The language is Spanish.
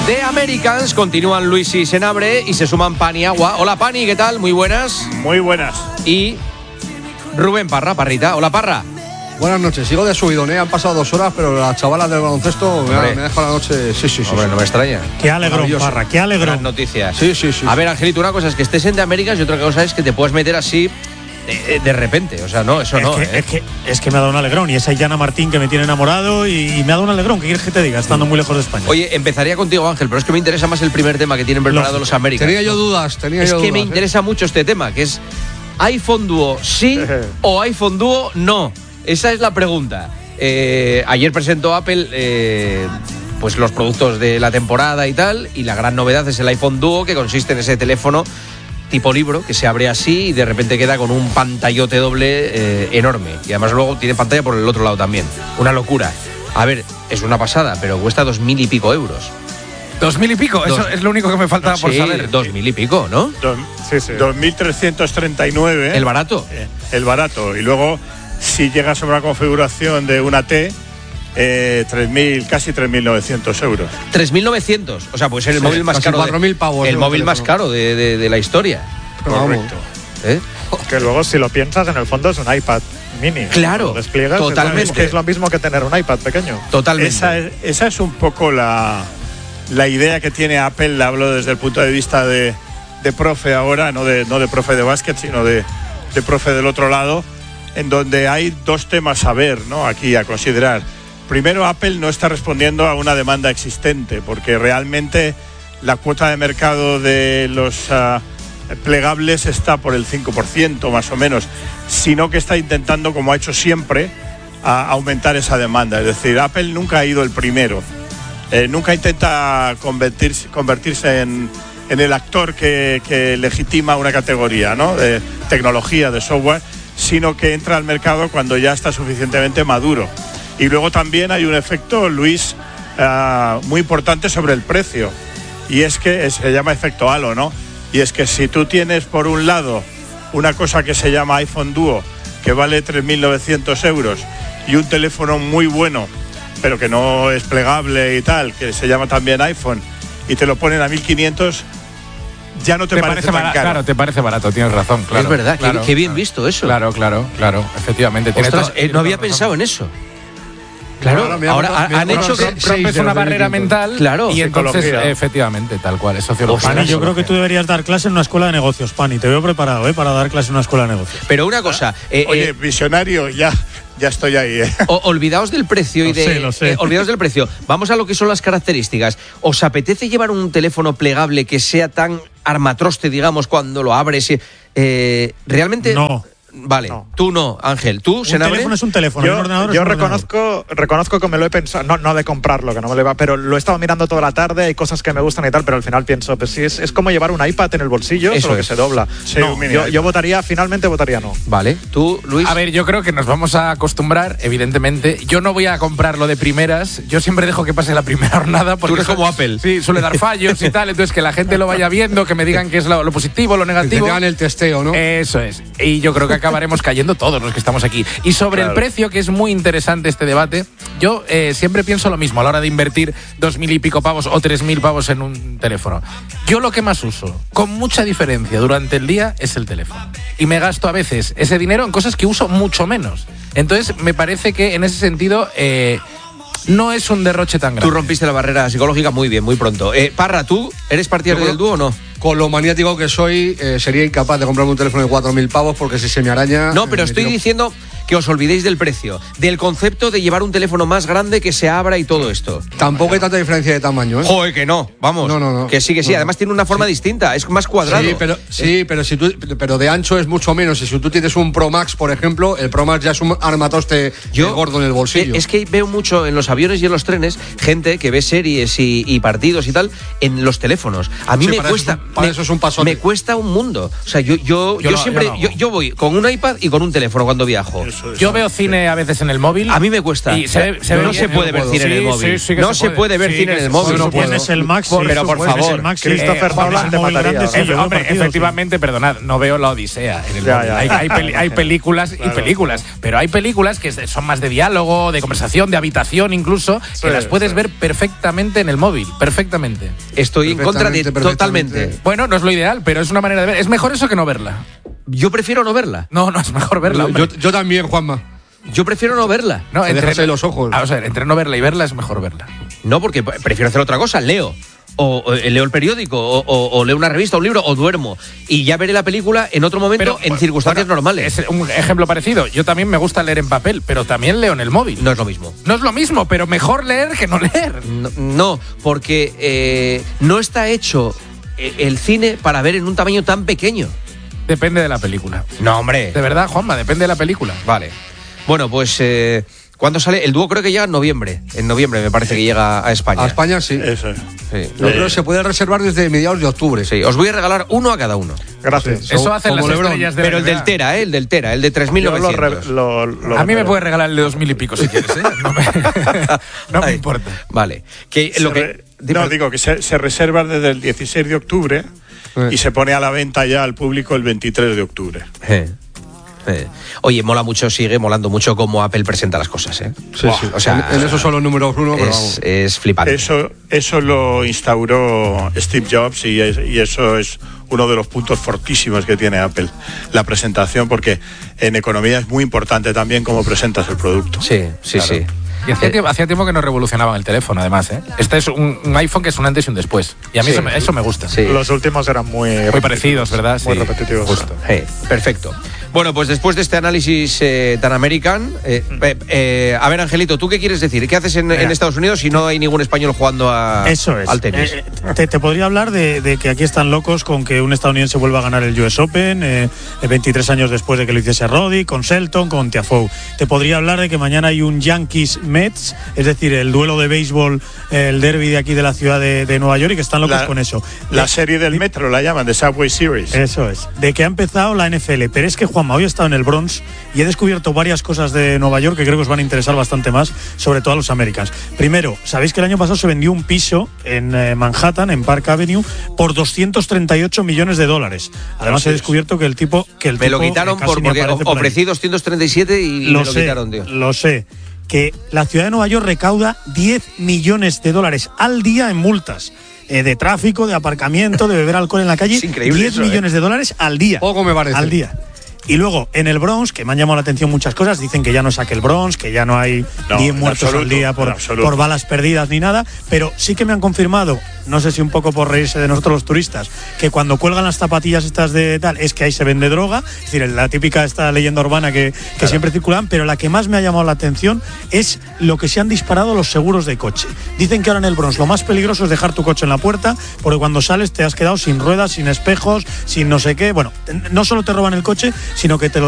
The Americans. Continúan Luis y Senabre y se suman Pan y Agua. Hola Pani, ¿qué tal? Muy buenas. Muy buenas. Y Rubén Parra, Parrita. Hola Parra. Buenas noches, sigo de subidón, han pasado 2 horas, pero las chavalas del baloncesto me han dejado la noche. Sí. Hombre, no me extraña. Qué alegrón, Parra, qué alegrón. Buenas noticias. Sí. A ver, Angelito, una cosa es que estés en The Americans y otra cosa es que te puedes meter así de repente. O sea, no, eso no. Es que me ha dado un alegrón. Y esa Yana Martín que me tiene enamorado y me ha dado un alegrón. ¿Qué quieres que te diga? Estando muy lejos de España. Oye, empezaría contigo, Ángel, pero es que me interesa más el primer tema que tienen preparado los Americans. Tenía yo dudas. Es que me interesa mucho este tema, que es iPhone Duo sí o iPhone Duo no. Esa es la pregunta. Ayer presentó Apple pues los productos de la temporada y tal, y la gran novedad es el iPhone Duo, que consiste en ese teléfono tipo libro que se abre así y de repente queda con un pantallote doble enorme. Y además luego tiene pantalla por el otro lado también. Una locura. A ver, es una pasada, pero cuesta 2.000 y pico euros. 2.000 y pico, eso es lo único que me faltaba por saber. 2.000 y pico, ¿no? Sí. 2.339. El barato. El barato. Y luego, si llegas a una configuración de una T, 3.000, casi 3.900 euros. 3.900. O sea, pues es el móvil más caro. 4.000 pavos. El móvil más caro de la historia. Correcto. Que luego, si lo piensas, en el fondo es un iPad mini. Claro, lo despliegas, totalmente. Es que es lo mismo que tener un iPad pequeño. Totalmente. Esa es un poco la idea que tiene Apple. La hablo desde el punto de vista de profe ahora, no de profe de básquet, sino de profe del otro lado, en donde hay 2 temas a ver, ¿no? Aquí a considerar. Primero, Apple no está respondiendo a una demanda existente, porque realmente la cuota de mercado de los plegables está por el 5% más o menos, sino que está intentando, como ha hecho siempre, aumentar esa demanda. Es decir, Apple nunca ha ido el primero, nunca intenta convertirse en el actor que legitima una categoría, ¿no? De tecnología, de software, sino que entra al mercado cuando ya está suficientemente maduro. Y luego también hay un efecto, Luis, muy importante sobre el precio, y es que se llama efecto halo, ¿no? Y es que si tú tienes por un lado una cosa que se llama iPhone Duo, que vale 3.900 euros, y un teléfono muy bueno, pero que no es plegable y tal, que se llama también iPhone, y te lo ponen a 1.500, ya no te parece tan caro. Claro, te parece barato, tienes razón, claro. Es verdad, claro, qué bien visto eso. Claro, efectivamente. Ostras, no había pensado en eso. Claro, ahora han hecho que rompes una barrera mental, claro, y entonces efectivamente, tal cual, es sociología. Pani, yo creo que tú deberías dar clase en una escuela de negocios, Pani. Te veo preparado para dar clase en una escuela de negocios. Pero una cosa, oye, visionario, ya estoy ahí. Olvidaos del precio Lo sé. olvidaos del precio. Vamos a lo que son las características. ¿Os apetece llevar un teléfono plegable que sea tan armatroste, digamos, cuando lo abres? Realmente no. Vale, No. Tú no, Ángel. ¿Tú, Senabre? Un teléfono es un teléfono. Un ordenador Yo es un ordenador. reconozco que me lo he pensado, no de comprarlo, que no me le va, pero lo he estado mirando toda la tarde, hay cosas que me gustan y tal, pero al final pienso, pues sí, es como llevar un iPad en el bolsillo, solo que se dobla. Sí, no, yo finalmente votaría no. Vale, tú, Luis. A ver, yo creo que nos vamos a acostumbrar, evidentemente. Yo no voy a comprarlo de primeras, yo siempre dejo que pase la primera jornada. Porque tú eres como Apple. Sí, suele dar fallos y tal, entonces que la gente lo vaya viendo, que me digan qué es lo positivo, lo negativo. Que te hagan el testeo, ¿no? Eso es. Y yo creo que acabaremos cayendo todos los que estamos aquí. Y sobre el precio, que es muy interesante este debate, yo siempre pienso lo mismo a la hora de invertir 2.000 y pico pavos o 3.000 pavos en un teléfono. Yo lo que más uso, con mucha diferencia durante el día, es el teléfono. Y me gasto a veces ese dinero en cosas que uso mucho menos. Entonces, me parece que en ese sentido no es un derroche tan grande. Tú rompiste la barrera psicológica muy bien, muy pronto. Parra, ¿tú eres partidario del Duo o no? Con lo maniático que soy, sería incapaz de comprarme un teléfono de 4.000 pavos porque si se me araña... No, pero estoy diciendo que os olvidéis del precio, del concepto de llevar un teléfono más grande que se abra y todo esto. Tampoco hay tanta diferencia de tamaño, ¿eh? Joder, que no, vamos. No. Que sí. No. Además tiene una forma distinta, es más cuadrado. Pero de ancho es mucho menos. Y si tú tienes un Pro Max, por ejemplo, el Pro Max ya es un armatoste gordo en el bolsillo. Es que veo mucho en los aviones y en los trenes gente que ve series y partidos y tal en los teléfonos. A mí me cuesta... Eso es un pasote. Me cuesta un mundo. O sea, yo siempre voy con un iPad y con un teléfono cuando viajo. universo. Yo veo cine a veces en el móvil. A mí me cuesta. Y se ve no se puede ver cine en el móvil. no se puede ver cine en el móvil. Si tienes el Max, pero por favor, Christopher Nolan te mataría. Hombre, efectivamente, perdonad, no veo la Odisea en el móvil. Hay películas y películas, pero hay películas que son más de diálogo, de conversación, de habitación incluso, que las puedes ver perfectamente en el móvil, perfectamente. Estoy en contra de totalmente. Bueno, no es lo ideal, pero es una manera de ver. Es mejor eso que no verla. Yo prefiero no verla. No, es mejor verla. Yo también, Juanma. Yo prefiero no verla. No, entre los ojos. Vamos a ver, entre no verla y verla es mejor verla. No, porque prefiero hacer otra cosa. Leo leo el periódico, o leo una revista, un libro, o duermo. Y ya veré la película en otro momento, en circunstancias normales. Es un ejemplo parecido. Yo también me gusta leer en papel, pero también leo en el móvil. No es lo mismo. No es lo mismo, pero mejor leer que no leer. No, porque no está hecho el cine para ver en un tamaño tan pequeño. Depende de la película. No, hombre. De verdad, Juanma, depende de la película. Vale. Bueno, pues... ¿cuándo sale? El dúo creo que llega en noviembre. En noviembre me parece que llega a España. A España sí. Eso es. Sí. Yo creo que se puede reservar desde mediados de octubre. Sí, os voy a regalar uno a cada uno. Gracias. Eso hacen las estrellas de Pero la el del Tera, el del Tera, el de 3.900. A mí me puedes regalar el de 2.000 y pico si quieres, ¿eh? No me importa. Vale. Digo que se reserva desde el 16 de octubre y se pone a la venta ya al público el 23 de octubre. Oye, sigue molando mucho cómo Apple presenta las cosas, ¿eh? Sí. O sea, en eso son los números uno, pero vamos. Es flipante. Eso lo instauró Steve Jobs y eso es uno de los puntos fortísimos que tiene Apple, la presentación, porque en economía es muy importante también cómo presentas el producto. Sí. Y hacía tiempo que no revolucionaban el teléfono, además, ¿eh? Este es un iPhone que es un antes y un después. Y a mí eso me gusta. Sí. Los últimos eran muy parecidos, ¿verdad? Muy repetitivos. Justo. Perfecto. Bueno, pues después de este análisis tan americano, a ver, Angelito, ¿tú qué quieres decir? ¿Qué haces en Estados Unidos si no hay ningún español jugando al tenis? Te podría hablar de que aquí están locos con que un estadounidense vuelva a ganar el US Open 23 años después de que lo hiciese Roddick, con Shelton, con Tiafoe. Te podría hablar de que mañana hay un Yankees-Mets, es decir, el duelo de béisbol, el derby de aquí de la ciudad de Nueva York, y que están locos con eso. La serie del metro la llaman, de Subway Series. Eso es. De que ha empezado la NFL. Pero es que, Juanma, hoy he estado en el Bronx y he descubierto varias cosas de Nueva York que creo que os van a interesar bastante más, sobre todo a los Americans. Primero, sabéis que el año pasado se vendió un piso en Manhattan, en Park Avenue, por $238 millones. Además, he descubierto que el tipo... me lo quitaron porque ofrecí 237 y me lo quitaron, tío. Lo sé. Que la ciudad de Nueva York recauda $10 millones al día en multas. De tráfico, de aparcamiento, de beber alcohol en la calle. Es increíble. $10 millones al día. Poco me parece. Al día. Y luego, en el Bronx, que me han llamado la atención muchas cosas, dicen que ya no saque el Bronx, que ya no hay 10 muertos al día por balas perdidas ni nada, pero sí que me han confirmado, no sé si un poco por reírse de nosotros los turistas, que cuando cuelgan las zapatillas estas de tal, es que ahí se vende droga, es decir, la típica esta leyenda urbana que siempre circulan, pero la que más me ha llamado la atención es lo que se han disparado los seguros de coche. Dicen que ahora en el Bronx lo más peligroso es dejar tu coche en la puerta, porque cuando sales te has quedado sin ruedas, sin espejos, sin no sé qué. Bueno, no solo te roban el coche, sino que te lo